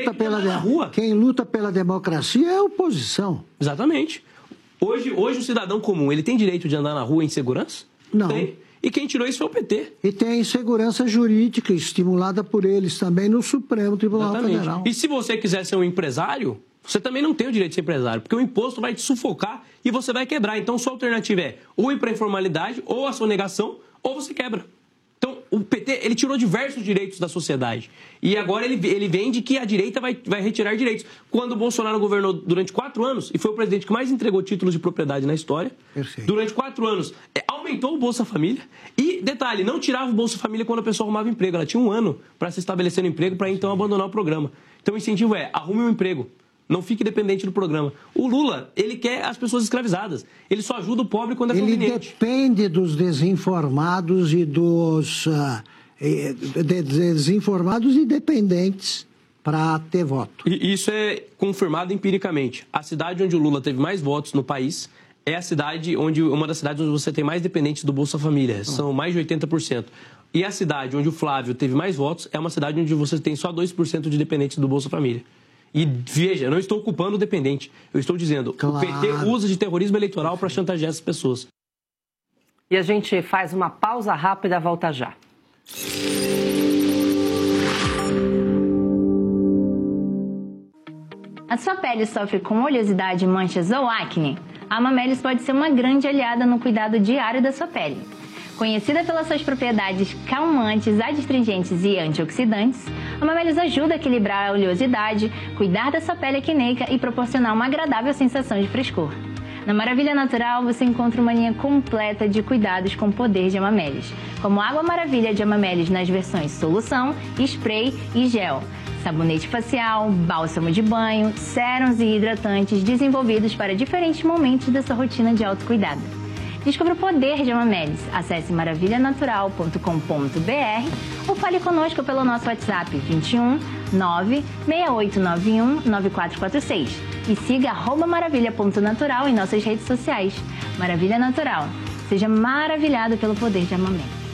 quem luta pela democracia é a oposição. Exatamente. Hoje o cidadão comum, ele tem direito de andar na rua em segurança? Não. Tem. E quem tirou isso foi o PT. E tem a insegurança jurídica estimulada por eles também no Supremo Tribunal Federal. E se você quiser ser um empresário, você também não tem o direito de ser empresário, porque o imposto vai te sufocar e você vai quebrar. Então, sua alternativa é ou ir para a informalidade, ou a sonegação, ou você quebra. Então, o PT, ele tirou diversos direitos da sociedade. E agora ele vende que a direita vai retirar direitos. Quando o Bolsonaro governou durante 4 anos, e foi o presidente que mais entregou títulos de propriedade na história, durante 4 anos, aumentou o Bolsa Família. E, detalhe, não tirava o Bolsa Família quando a pessoa arrumava emprego. Ela tinha 1 ano para se estabelecer no emprego, para então abandonar o programa. Então, o incentivo é, arrume um emprego. Não fique dependente do programa. O Lula, ele quer as pessoas escravizadas. Ele só ajuda o pobre quando é conveniente. Ele depende dos desinformados e dos desinformados e dependentes para ter voto. E isso é confirmado empiricamente. A cidade onde o Lula teve mais votos no país é uma das cidades onde você tem mais dependentes do Bolsa Família. São mais de 80%. E a cidade onde o Flávio teve mais votos é uma cidade onde você tem só 2% de dependentes do Bolsa Família. E veja, eu não estou culpando o dependente. Eu estou dizendo, o PT usa de terrorismo eleitoral para chantagear essas pessoas. E a gente faz uma pausa rápida, volta já. A sua pele sofre com oleosidade, manchas ou acne? A Amamelis pode ser uma grande aliada no cuidado diário da sua pele. Conhecida pelas suas propriedades calmantes, adstringentes e antioxidantes, a Amamelis ajuda a equilibrar a oleosidade, cuidar da sua pele acneica e proporcionar uma agradável sensação de frescor. Na Maravilha Natural você encontra uma linha completa de cuidados com o poder de Amamelis, como Água Maravilha de Amamelis nas versões solução, spray e gel, sabonete facial, bálsamo de banho, sérums e hidratantes desenvolvidos para diferentes momentos da sua rotina de autocuidado. Descubra o poder de Amamelis. Acesse maravilhanatural.com.br ou fale conosco pelo nosso WhatsApp 21 96891 9446 e siga @maravilha.natural em nossas redes sociais. Maravilha Natural. Seja maravilhado pelo poder de Amamelis.